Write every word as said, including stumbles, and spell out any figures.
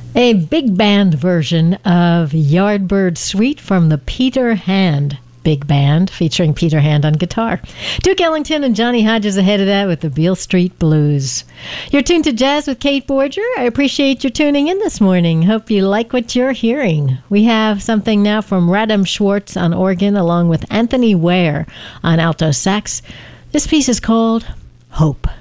A big band version of Yardbird Suite from the Peter Hand Big Band, featuring Peter Hand on guitar. Duke Ellington and Johnny Hodges ahead of that with the Beale Street Blues. You're tuned to Jazz with Kate Borger. I appreciate your tuning in this morning. Hope you like what you're hearing. We have something now from Radam Schwartz on organ, along with Anthony Ware on alto sax. This piece is called Hope.